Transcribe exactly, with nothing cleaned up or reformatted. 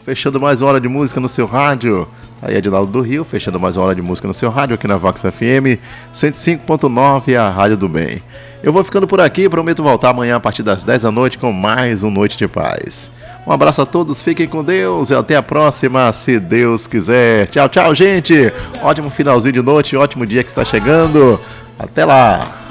fechando mais uma hora de música no seu rádio. Aí, Edinaldo do Rio, fechando mais uma hora de música no seu rádio aqui na Vox F M cento e cinco ponto nove, a Rádio do Bem. Eu vou ficando por aqui, prometo voltar amanhã a partir das dez da noite com mais um Noite de Paz. Um abraço a todos, fiquem com Deus e até a próxima, se Deus quiser. Tchau, tchau, gente. Ótimo finalzinho de noite, ótimo dia que está chegando. Até lá.